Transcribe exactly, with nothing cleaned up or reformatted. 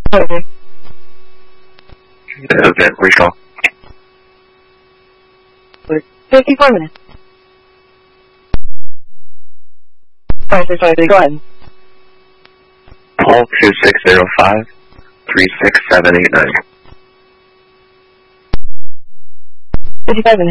Okay. Okay, recall. fifty-four minutes. Five six five three. Go ahead. Call two six zero five three six seven eight nine. Fifty-five minutes.